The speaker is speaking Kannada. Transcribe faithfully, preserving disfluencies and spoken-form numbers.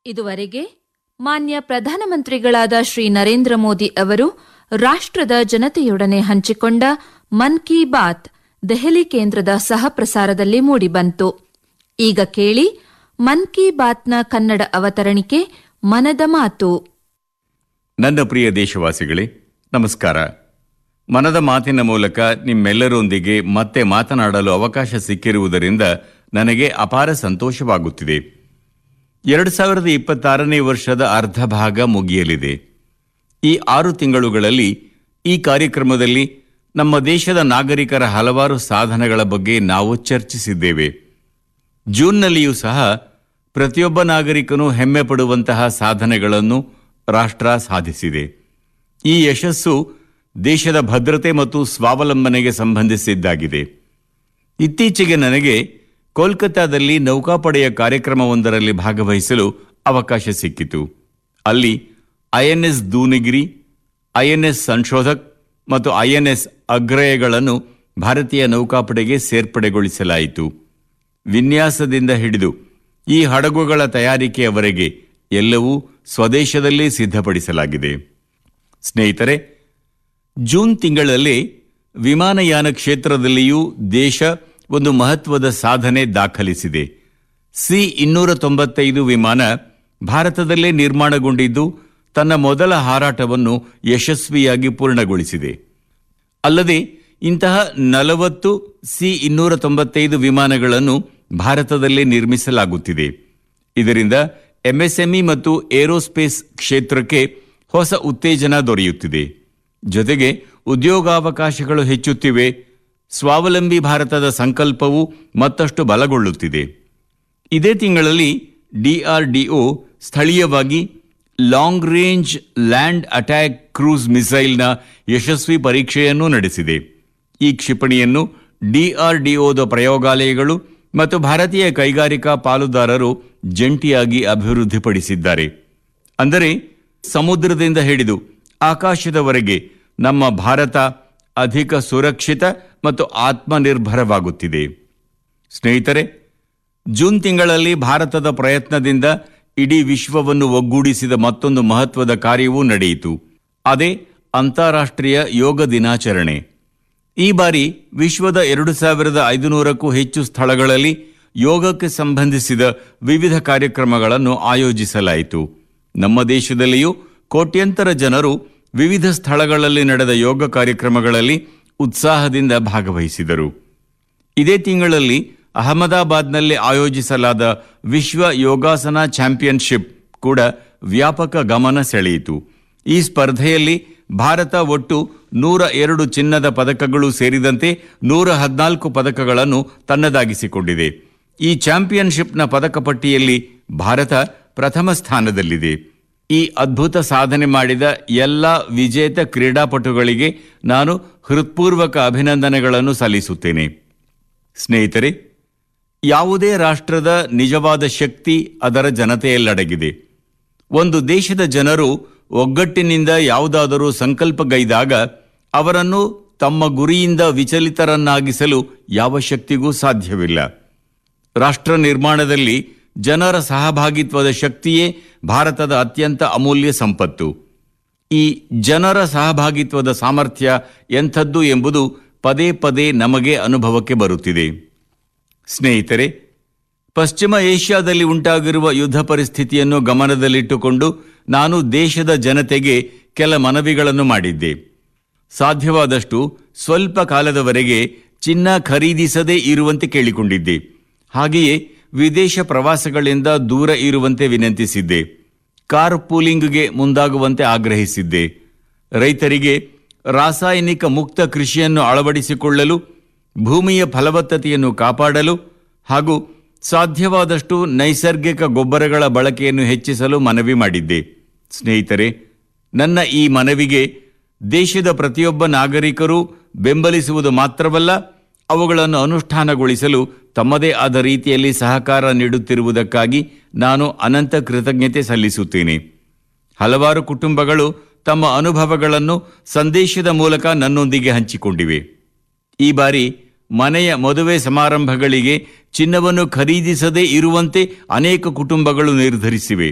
ಇದುವರೆಗೆ ಮಾನ್ಯ ಪ್ರಧಾನಮಂತ್ರಿಗಳಾದ ಶ್ರೀ ನರೇಂದ್ರ ಮೋದಿ ಅವರು ರಾಷ್ಟ್ರದ ಜನತೆಯೊಡನೆ ಹಂಚಿಕೊಂಡ ಮನ್ ಕಿ ಬಾತ್ ದೆಹಲಿ ಕೇಂದ್ರದ ಸಹ ಪ್ರಸಾರದಲ್ಲಿ ಮೂಡಿಬಂತು. ಈಗ ಕೇಳಿ ಮನ್ ಕಿ ಬಾತ್ನ ಕನ್ನಡ ಅವತರಣಿಕೆ ಮನದ ಮಾತು. ನನ್ನ ಪ್ರಿಯ ದೇಶವಾಸಿಗಳೇ, ನಮಸ್ಕಾರ. ಮನದ ಮಾತಿನ ಮೂಲಕ ನಿಮ್ಮೆಲ್ಲರೊಂದಿಗೆ ಮತ್ತೆ ಮಾತನಾಡಲು ಅವಕಾಶ ಸಿಕ್ಕಿರುವುದರಿಂದ ನನಗೆ ಅಪಾರ ಸಂತೋಷವಾಗುತ್ತಿದೆ. ಎರಡು ಸಾವಿರದ ಇಪ್ಪತ್ತಾರನೇ ವರ್ಷದ ಅರ್ಧ ಭಾಗ ಮುಗಿಯಲಿದೆ. ಈ ಆರು ತಿಂಗಳುಗಳಲ್ಲಿ ಈ ಕಾರ್ಯಕ್ರಮದಲ್ಲಿ ನಮ್ಮ ದೇಶದ ನಾಗರಿಕರ ಹಲವಾರು ಸಾಧನೆಗಳ ಬಗ್ಗೆ ನಾವು ಚರ್ಚಿಸಿದ್ದೇವೆ. ಜೂನ್ನಲ್ಲಿಯೂ ಸಹ ಪ್ರತಿಯೊಬ್ಬ ನಾಗರಿಕನೂ ಹೆಮ್ಮೆ ಪಡುವಂತಹ ಸಾಧನೆಗಳನ್ನು ರಾಷ್ಟ್ರ ಸಾಧಿಸಿದೆ. ಈ ಯಶಸ್ಸು ದೇಶದ ಭದ್ರತೆ ಮತ್ತು ಸ್ವಾವಲಂಬನೆಗೆ ಸಂಬಂಧಿಸಿದ್ದಾಗಿದೆ. ಇತ್ತೀಚೆಗೆ ನನಗೆ ಕೋಲ್ಕತ್ತಾದಲ್ಲಿ ನೌಕಾಪಡೆಯ ಕಾರ್ಯಕ್ರಮವೊಂದರಲ್ಲಿ ಭಾಗವಹಿಸಲು ಅವಕಾಶ ಸಿಕ್ಕಿತು. ಅಲ್ಲಿ ಐಎನ್ಎಸ್ ದೂನಿಗಿರಿ, ಐಎನ್ಎಸ್ ಸಂಶೋಧಕ್ ಮತ್ತು ಐಎನ್ಎಸ್ ಅಗ್ರಯಗಳನ್ನು ಭಾರತೀಯ ನೌಕಾಪಡೆಗೆ ಸೇರ್ಪಡೆಗೊಳಿಸಲಾಯಿತು. ವಿನ್ಯಾಸದಿಂದ ಹಿಡಿದು ಈ ಹಡಗುಗಳ ತಯಾರಿಕೆಯವರೆಗೆ ಎಲ್ಲವೂ ಸ್ವದೇಶದಲ್ಲೇ ಸಿದ್ಧಪಡಿಸಲಾಗಿದೆ. ಸ್ನೇಹಿತರೆ, ಜೂನ್ ತಿಂಗಳಲ್ಲಿ ವಿಮಾನಯಾನ ಕ್ಷೇತ್ರದಲ್ಲಿಯೂ ದೇಶ ಒಂದು ಮಹತ್ವದ ಸಾಧನೆ ದಾಖಲಿಸಿದೆ. ಸಿ ಇನ್ನೂರ ತೊಂಬತ್ತೈದು ವಿಮಾನ ಭಾರತದಲ್ಲೇ ನಿರ್ಮಾಣಗೊಂಡಿದ್ದು ತನ್ನ ಮೊದಲ ಹಾರಾಟವನ್ನು ಯಶಸ್ವಿಯಾಗಿ ಪೂರ್ಣಗೊಳಿಸಿದೆ. ಅಲ್ಲದೆ ಇಂತಹ ನಲವತ್ತು ಸಿ ಇನ್ನೂರ ತೊಂಬತ್ತೈದು ವಿಮಾನಗಳನ್ನು ಭಾರತದಲ್ಲೇ ನಿರ್ಮಿಸಲಾಗುತ್ತಿದೆ. ಇದರಿಂದ ಎಂಎಸ್ಎಂಇ ಮತ್ತು ಏರೋಸ್ಪೇಸ್ ಕ್ಷೇತ್ರಕ್ಕೆ ಹೊಸ ಉತ್ತೇಜನ ದೊರೆಯುತ್ತಿದೆ. ಜೊತೆಗೆ ಉದ್ಯೋಗಾವಕಾಶಗಳು ಹೆಚ್ಚುತ್ತಿವೆ. ಸ್ವಾವಲಂಬಿ ಭಾರತದ ಸಂಕಲ್ಪವು ಮತ್ತಷ್ಟು ಬಲಗೊಳ್ಳುತ್ತಿದೆ. ಇದೇ ತಿಂಗಳಲ್ಲಿ ಡಿಆರ್ಡಿಒ ಸ್ಥಳೀಯವಾಗಿ long range land attack cruise ಮಿಸೈಲ್ನ ಯಶಸ್ವಿ ಪರೀಕ್ಷೆಯನ್ನು ನಡೆಸಿದೆ. ಈ ಕ್ಷಿಪಣಿಯನ್ನು ಡಿಆರ್ಡಿಒದ ಪ್ರಯೋಗಾಲಯಗಳು ಮತ್ತು ಭಾರತೀಯ ಕೈಗಾರಿಕಾ ಪಾಲುದಾರರು ಜಂಟಿಯಾಗಿ ಅಭಿವೃದ್ಧಿಪಡಿಸಿದ್ದಾರೆ. ಅಂದರೆ ಸಮುದ್ರದಿಂದ ಹಿಡಿದು ಆಕಾಶದವರೆಗೆ ನಮ್ಮ ಭಾರತ ಅಧಿಕ ಸುರಕ್ಷಿತ ಮತ್ತು ಆತ್ಮನಿರ್ಭರವಾಗುತ್ತಿದೆ. ಸ್ನೇಹಿತರೆ, ಜೂನ್ ತಿಂಗಳಲ್ಲಿ ಭಾರತದ ಪ್ರಯತ್ನದಿಂದ ಇಡೀ ವಿಶ್ವವನ್ನು ಒಗ್ಗೂಡಿಸಿದ ಮತ್ತೊಂದು ಮಹತ್ವದ ಕಾರ್ಯವೂ ನಡೆಯಿತು. ಅದೇ ಅಂತಾರಾಷ್ಟ್ರೀಯ ಯೋಗ ದಿನಾಚರಣೆ. ಈ ಬಾರಿ ವಿಶ್ವದ ಎರಡು ಸಾವಿರದ ಐದುನೂರಕ್ಕೂ ಹೆಚ್ಚು ಸ್ಥಳಗಳಲ್ಲಿ ಯೋಗಕ್ಕೆ ಸಂಬಂಧಿಸಿದ ವಿವಿಧ ಕಾರ್ಯಕ್ರಮಗಳನ್ನು ಆಯೋಜಿಸಲಾಯಿತು. ನಮ್ಮ ದೇಶದಲ್ಲಿಯೂ ಕೋಟ್ಯಂತರ ಜನರು ವಿವಿಧ ಸ್ಥಳಗಳಲ್ಲಿ ನಡೆದ ಯೋಗ ಕಾರ್ಯಕ್ರಮಗಳಲ್ಲಿ ಉತ್ಸಾಹದಿಂದ ಭಾಗವಹಿಸಿದರು. ಇದೇ ತಿಂಗಳಲ್ಲಿ ಅಹಮದಾಬಾದ್ನಲ್ಲಿ ಆಯೋಜಿಸಲಾದ ವಿಶ್ವ ಯೋಗಾಸನ ಚಾಂಪಿಯನ್ಶಿಪ್ ಕೂಡ ವ್ಯಾಪಕ ಗಮನ ಸೆಳೆಯಿತು. ಈ ಸ್ಪರ್ಧೆಯಲ್ಲಿ ಭಾರತ ಒಟ್ಟು ನೂರ ಎರಡು ಚಿನ್ನದ ಪದಕಗಳು ಸೇರಿದಂತೆ ನೂರ ಹದಿನಾಲ್ಕು ಪದಕಗಳನ್ನು ತನ್ನದಾಗಿಸಿಕೊಂಡಿದೆ. ಈ ಚಾಂಪಿಯನ್ಶಿಪ್ನ ಪದಕ ಪಟ್ಟಿಯಲ್ಲಿ ಭಾರತ ಪ್ರಥಮ ಸ್ಥಾನದಲ್ಲಿದೆ. ಈ ಅದ್ಭುತ ಸಾಧನೆ ಮಾಡಿದ ಎಲ್ಲ ವಿಜೇತ ಕ್ರೀಡಾಪಟುಗಳಿಗೆ ನಾನು ಹೃತ್ಪೂರ್ವಕ ಅಭಿನಂದನೆಗಳನ್ನು ಸಲ್ಲಿಸುತ್ತೇನೆ. ಸ್ನೇಹಿತರೆ, ಯಾವುದೇ ರಾಷ್ಟ್ರದ ನಿಜವಾದ ಶಕ್ತಿ ಅದರ ಜನತೆಯಲ್ಲಡಗಿದೆ. ಒಂದು ದೇಶದ ಜನರು ಒಗ್ಗಟ್ಟಿನಿಂದ ಯಾವುದಾದರೂ ಸಂಕಲ್ಪಗೈದಾಗ ಅವರನ್ನು ತಮ್ಮ ಗುರಿಯಿಂದ ವಿಚಲಿತರನ್ನಾಗಿಸಲು ಯಾವ ಶಕ್ತಿಗೂ ಸಾಧ್ಯವಿಲ್ಲ. ರಾಷ್ಟ್ರ ನಿರ್ಮಾಣದಲ್ಲಿ ಜನರ ಸಹಭಾಗಿತ್ವದ ಶಕ್ತಿಯೇ ಭಾರತದ ಅತ್ಯಂತ ಅಮೂಲ್ಯ ಸಂಪತ್ತು. ಈ ಜನರ ಸಹಭಾಗಿತ್ವದ ಸಾಮರ್ಥ್ಯ ಎಂಥದ್ದು ಎಂಬುದು ಪದೇ ಪದೇ ನಮಗೆ ಅನುಭವಕ್ಕೆ ಬರುತ್ತಿದೆ. ಸ್ನೇಹಿತರೆ, ಪಶ್ಚಿಮ ಏಷ್ಯಾದಲ್ಲಿ ಉಂಟಾಗಿರುವ ಯುದ್ಧ ಪರಿಸ್ಥಿತಿಯನ್ನು ಗಮನದಲ್ಲಿಟ್ಟುಕೊಂಡು ನಾನು ದೇಶದ ಜನತೆಗೆ ಕೆಲ ಮನವಿಗಳನ್ನು ಮಾಡಿದ್ದೆ. ಸಾಧ್ಯವಾದಷ್ಟು ಸ್ವಲ್ಪ ಕಾಲದವರೆಗೆ ಚಿನ್ನ ಖರೀದಿಸದೇ ಇರುವಂತೆ ಕೇಳಿಕೊಂಡಿದ್ದೆ. ಹಾಗೆಯೇ ವಿದೇಶ ಪ್ರವಾಸಗಳಿಂದ ದೂರ ಇರುವಂತೆ ವಿನಂತಿಸಿದ್ದೆ. ಕಾರ್ ಪೂಲಿಂಗ್ಗೆ ಮುಂದಾಗುವಂತೆ ಆಗ್ರಹಿಸಿದ್ದೆ. ರೈತರಿಗೆ ರಾಸಾಯನಿಕ ಮುಕ್ತ ಕೃಷಿಯನ್ನು ಅಳವಡಿಸಿಕೊಳ್ಳಲು, ಭೂಮಿಯ ಫಲವತ್ತತೆಯನ್ನು ಕಾಪಾಡಲು ಹಾಗೂ ಸಾಧ್ಯವಾದಷ್ಟು ನೈಸರ್ಗಿಕ ಗೊಬ್ಬರಗಳ ಬಳಕೆಯನ್ನು ಹೆಚ್ಚಿಸಲು ಮನವಿ ಮಾಡಿದ್ದೆ. ಸ್ನೇಹಿತರೆ, ನನ್ನ ಈ ಮನವಿಗೆ ದೇಶದ ಪ್ರತಿಯೊಬ್ಬ ನಾಗರಿಕರೂ ಬೆಂಬಲಿಸುವುದು ಮಾತ್ರವಲ್ಲ, ಅವುಗಳನ್ನು ಅನುಷ್ಠಾನಗೊಳಿಸಲು ತಮ್ಮದೇ ಆದ ರೀತಿಯಲ್ಲಿ ಸಹಕಾರ ನೀಡುತ್ತಿರುವುದಕ್ಕಾಗಿ ನಾನು ಅನಂತ ಕೃತಜ್ಞತೆ ಸಲ್ಲಿಸುತ್ತೇನೆ. ಹಲವಾರು ಕುಟುಂಬಗಳು ತಮ್ಮ ಅನುಭವಗಳನ್ನು ಸಂದೇಶದ ಮೂಲಕ ನನ್ನೊಂದಿಗೆ ಹಂಚಿಕೊಂಡಿವೆ. ಈ ಬಾರಿ ಮನೆಯ ಮದುವೆ ಸಮಾರಂಭಗಳಿಗೆ ಚಿನ್ನವನ್ನು ಖರೀದಿಸದೇ ಇರುವಂತೆ ಅನೇಕ ಕುಟುಂಬಗಳು ನಿರ್ಧರಿಸಿವೆ.